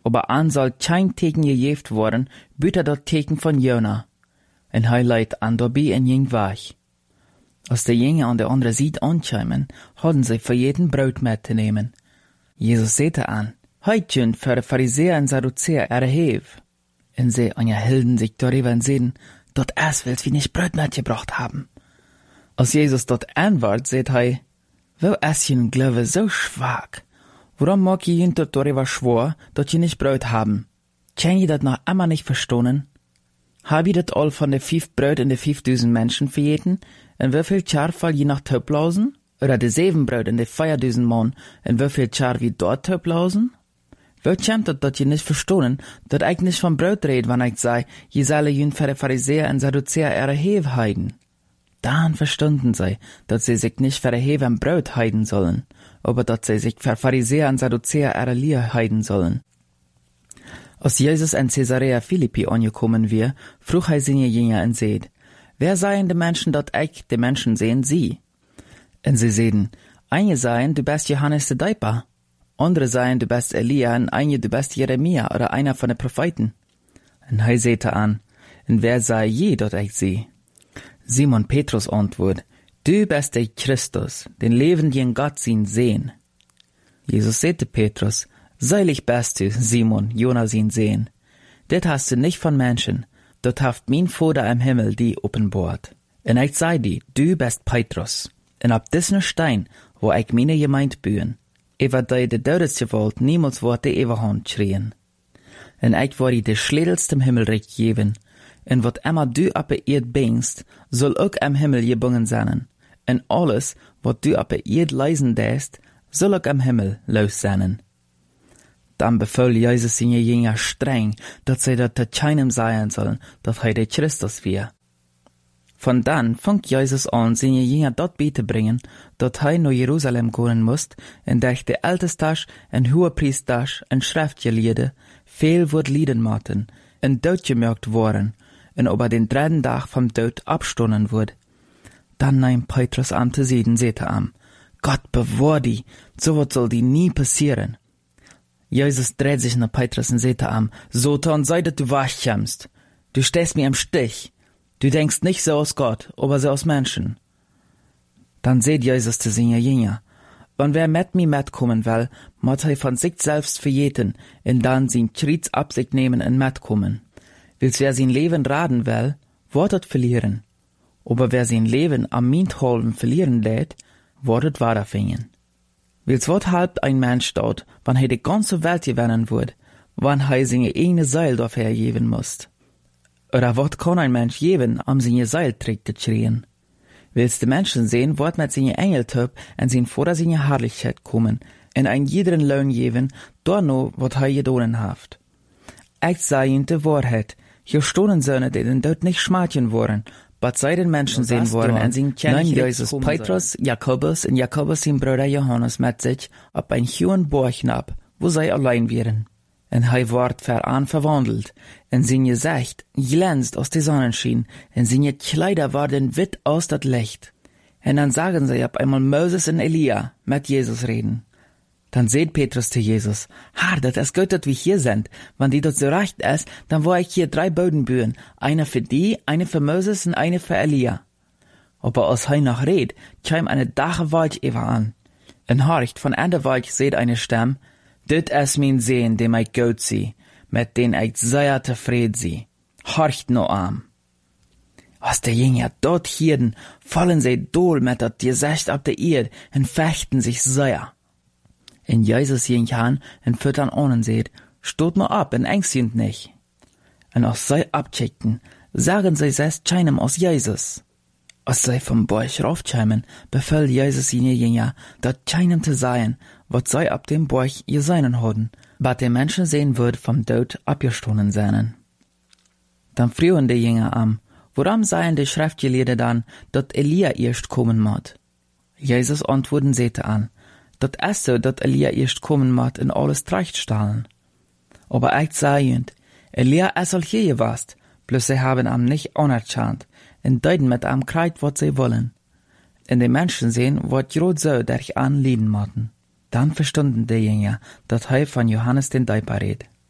Aber an soll kein Teken gejeft worden, büter dat Teken von Jona. En hij leidt an dabei en ging weg. Als de Jünger an der andere Seite ankamen, hadden sie für jeden Brot mitzunehmen. Jesus sagte an, heutjun für de Pharisäer en Sadduzäer erhev. En sie hielten sich darüber und sagten, dort es willst wie nicht Brot mitgebracht haben. Als Jesus dort antwortet, sagt er, wo es jün Glaube so schwach? Warum mag je jün dort darüber schwor, dat je nicht Brot haben? Kann je dat noch immer nicht verstehen? Hab je dat all von de 5 Brot in de 5000 Menschen verjeten? En wieviel Char fall je nach Töplausen? Oder de 7 Brot in de 4000 Mann, en wieviel Char wie dort Töplausen? Wo kommt dat je nicht verstehen, dat ich nicht von Brot red, wann ich sei, je solle jün für de Pharisäer en Sadduzäer erheb heiden? Dann verstanden sie, dass sie sich nicht für erheben am Brot heiden sollen, aber dass sie sich für Pharisäer und Sadduzäer erlier heiden sollen. Als Jesus in Caesarea Philippi angekommen wir, frug er seine Jünger und seht, wer seien die Menschen, dat ich die Menschen sehen, sie? Und sie sehen, einige seien, du bist Johannes der Täufer, andere seien, du bist Elia, und einige, du bist Jeremia oder einer von den Propheten. Und er sagte an, und wer sei je, dat ich sie? Simon Petrus antwort, du bist der Christus, den lebenden Gott sehen. Jesus sagte Petrus, seilig bist du, Simon, Jona sehen. Das hast du nicht von Menschen, dort haft mein Vater im Himmel die offenbart. Und ich sei dir, du bist Petrus, und ab diesen Stein, wo ich meine Gemeinde bühen, über die de Todesgewalt niemals wird die Eberhand schrien. Und ich war dir der schledelste im Himmelreich geben, en wat immer du op de eerd bringst, soll ook am Himmel gebungen zijn. En alles, wat du op de eerd leisen deest, soll ook am Himmel los zijn. Dann befahl Jesus seine Jünger streng, dat sie dat keinem sagen sollen, dat hij de Christus wir. Von dann fängt Jesus an, seine Jünger dort beizubringen, dat hij nach Jerusalem gehen musst, en durch de Ältesters en Hohepriesters en Schriftgelehrte viel wird lieden machten, en doodgemerkt worden, en ob den 3. Tag vom Tod abstonnen wird. Dann nahm Petrus an zu sehen, sagte am, Gott bewahr die, so was soll die nie passieren. Jesus dreht sich nach Petrus und sagte am, Satan, sei dass du wachkommst. Du stehst mir im Stich. Du denkst nicht so aus Gott, aber so aus Menschen. Dann seht Jesus zu seinen Jünger, und wer mit mir mitkommen will, muss er von sich selbst verjeten, und dann sein Kreuz ab sich nehmen und mitkommen. Willst wer sein Leben raten will, wird es verlieren. Aber wer sein Leben am Mintholben verlieren lädt, wird es weiterfinden. Willst wat halbt ein Mensch dort, wann er die ganze Welt gewinnen wird, wann er seine eigene Seil dafür geben muss? Oder wat kann ein Mensch geben, seine Seil trägt zu schreien? Willst die Menschen sehen, wird mit seine Engeltöp und sein vor seine Herrlichkeit kommen, und ein jeden Lohn geben, dorno, wat er gedonen haft. Ich sage ihnen die Wahrheit, hier stohnen Söhne, die den Tod nicht schmatchen wollen, but sei den Menschen sehen wollen, und sie kennen Jesus, Petrus, Jakobus und Jakobus sein Bruder Johannes mit sich, ab ein hohen Burg ab, wo sie allein wären. Und er ward veran verwandelt, und sein Gesicht glänzt aus der Sonnenschein, und seine Kleider waren witt aus dat Licht. Und dann sagen sie ab einmal Moses und Elia mit Jesus reden. Dann seht Petrus zu Jesus, Herr, dat es gut, dat wir hier sind. Wenn die dort so recht ist, dann wo ich hier 3 Boden bühen, eine für die, eine für Moses und eine für Elia. Aber als er noch red, kam eine dache Wald über an. Und horcht, von an der Wald seht eine Stimme, dit is mein Sehn, dem ich gut sie, mit den ich sehr zufrieden sie. Horcht no an. Als der Jünger dort hielten, fallen sie dohl mit dat Gesicht ab der Erde und fechten sich sehr. In Jesus ging an und füttern ohnen seht, stot mir ab und ängstend nicht. Und als sie abcheckten, sagen sie selbst keinem aus Jesus. Als sie vom Berg raufkämen, befahl Jesus seine Jünger, dort keinem zu sein, was sie ab dem Berg ihr seinen hatten, was der Menschen sehen wird vom Tod abgestohlen seien. Dann frühen die Jünger an, woran seien die Schriftgelehrten dann, dat Elia erst kommen mod? Jesus antworten sagte an, dat es so, dat Elia erst kommen mod in alles Trachtstahlen. Aber ich sage ihnen, Elia ist al hier gewast, bloß sie haben am nicht anerkannt, und deuten mit am Kreid, wat sie wollen. Und die Menschen sehen, wat grad so, der ich anlieden motten. Dann verstunden die Jünger, dat er von Johannes den Täufer redet.